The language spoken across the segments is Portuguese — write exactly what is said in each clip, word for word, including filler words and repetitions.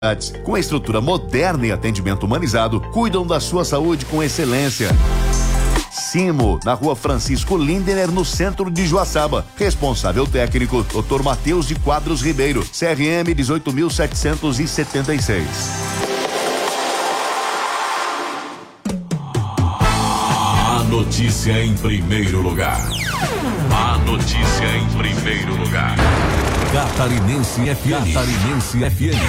Com estrutura moderna e atendimento humanizado, cuidam da sua saúde com excelência. Simo, na rua Francisco Lindener, no centro de Joaçaba. Responsável técnico, doutor Matheus de Quadros Ribeiro, C R M dezoito mil setecentos e setenta e seis. A notícia em primeiro lugar. A notícia em primeiro lugar. Catarinense F M. Catarinense F M.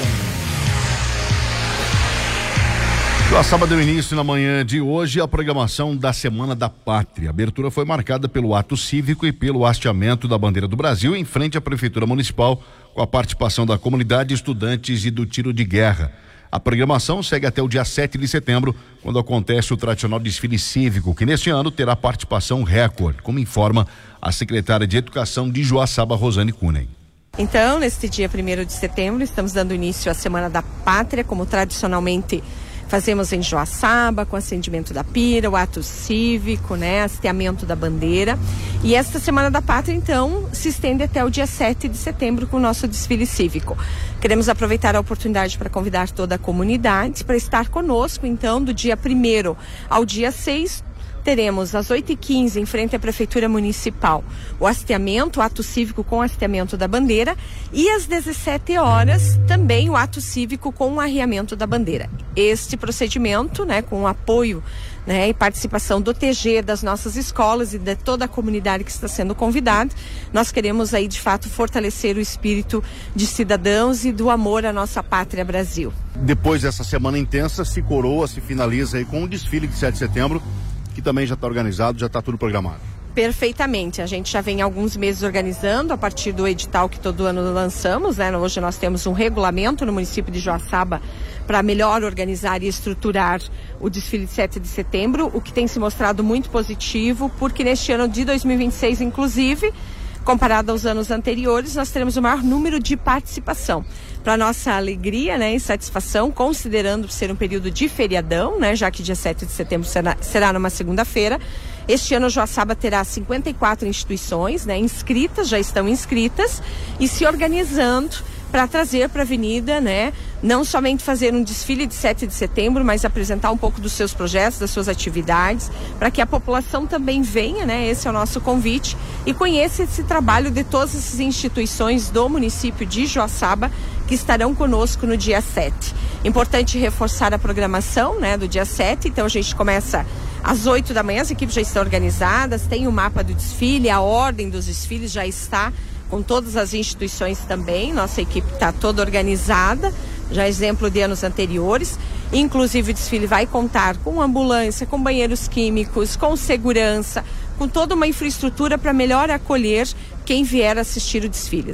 Joaçaba deu início na manhã de hoje à programação da Semana da Pátria. A abertura foi marcada pelo ato cívico e pelo hasteamento da bandeira do Brasil em frente à Prefeitura Municipal, com a participação da comunidade, estudantes e do tiro de guerra. A programação segue até o dia sete de setembro, quando acontece o tradicional desfile cívico, que neste ano terá participação recorde, como informa a secretária de Educação de Joaçaba, Rosane Cunha. Então, neste dia primeiro de setembro, estamos dando início à Semana da Pátria, como tradicionalmente fazemos em Joaçaba, com acendimento da pira, o ato cívico, né, hasteamento da bandeira. E esta Semana da Pátria, então, se estende até o dia sete de setembro com o nosso desfile cívico. Queremos aproveitar a oportunidade para convidar toda a comunidade para estar conosco, então, do dia primeiro ao dia seis. Teremos às oito e quinze, em frente à Prefeitura Municipal, o hasteamento, o ato cívico com hasteamento da bandeira, e às dezessete horas também o ato cívico com o arriamento da bandeira. Este procedimento, né, com o apoio, né, e participação do T G, das nossas escolas e de toda a comunidade que está sendo convidada, nós queremos aí de fato fortalecer o espírito de cidadãos e do amor à nossa pátria Brasil. Depois dessa semana intensa, se coroa, se finaliza aí com o desfile de sete de setembro, que também já está organizado, já está tudo programado. Perfeitamente, a gente já vem há alguns meses organizando a partir do edital que todo ano lançamos, né? Hoje nós temos um regulamento no município de Joaçaba para melhor organizar e estruturar o desfile de sete de setembro, o que tem se mostrado muito positivo, porque neste ano de dois mil e vinte e seis, inclusive, comparado aos anos anteriores, nós teremos o maior número de participação. Para nossa alegria, né, e satisfação, considerando ser um período de feriadão, né, já que dia sete de setembro será, será numa segunda-feira, este ano Joaçaba terá cinquenta e quatro instituições, né, inscritas, já estão inscritas, e se organizando para trazer para a avenida, né, não somente fazer um desfile de sete de setembro, mas apresentar um pouco dos seus projetos, das suas atividades, para que a população também venha, né, esse é o nosso convite, e conheça esse trabalho de todas essas instituições do município de Joaçaba que estarão conosco no dia sete. Importante reforçar a programação, né, do dia sete, então a gente começa às oito da manhã, as equipes já estão organizadas, tem o mapa do desfile, a ordem dos desfiles já está com todas as instituições também, nossa equipe está toda organizada, já exemplo de anos anteriores, inclusive o desfile vai contar com ambulância, com banheiros químicos, com segurança, com toda uma infraestrutura para melhor acolher quem vier assistir o desfile.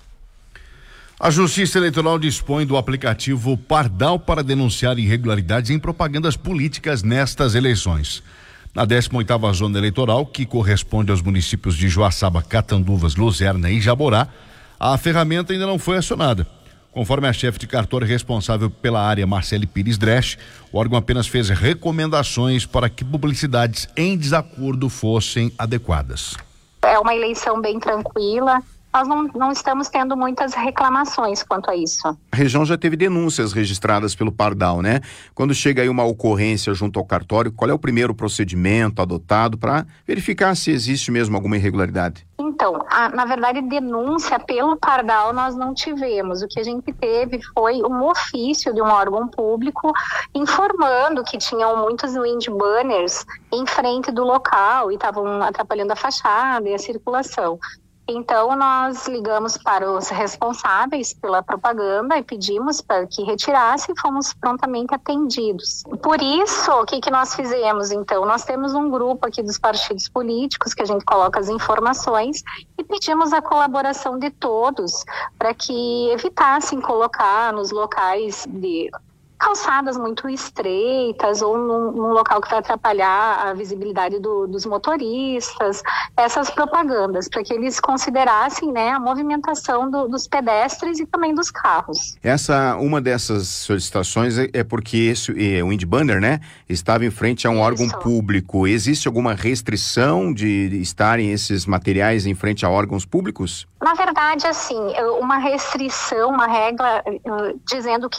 A Justiça Eleitoral dispõe do aplicativo Pardal para denunciar irregularidades em propagandas políticas nestas eleições. Na décima oitava Zona Eleitoral, que corresponde aos municípios de Joaçaba, Catanduvas, Luzerna e Jaborá, a ferramenta ainda não foi acionada. Conforme a chefe de cartório responsável pela área, Marcele Pires Dresch, o órgão apenas fez recomendações para que publicidades em desacordo fossem adequadas. É uma eleição bem tranquila. Nós não, não estamos tendo muitas reclamações quanto a isso. A região já teve denúncias registradas pelo Pardal, né? Quando chega aí uma ocorrência junto ao cartório, qual é o primeiro procedimento adotado para verificar se existe mesmo alguma irregularidade? Então, a, na verdade, denúncia pelo Pardal nós não tivemos. O que a gente teve foi um ofício de um órgão público informando que tinham muitos wind banners em frente do local e estavam atrapalhando a fachada e a circulação. Então, nós ligamos para os responsáveis pela propaganda e pedimos para que retirasse e fomos prontamente atendidos. Por isso, o que, que nós fizemos, então? Nós temos um grupo aqui dos partidos políticos que a gente coloca as informações e pedimos a colaboração de todos para que evitassem colocar nos locais de calçadas muito estreitas ou num, num local que vai atrapalhar a visibilidade do, dos motoristas, essas propagandas, para que eles considerassem, né, a movimentação do, dos pedestres e também dos carros. Essa, uma dessas solicitações é, é porque esse, é, o Windbanner, né, estava em frente a um Isso. órgão público. Existe alguma restrição de estarem esses materiais em frente a órgãos públicos? Na verdade, assim, uma restrição, uma regra uh, dizendo que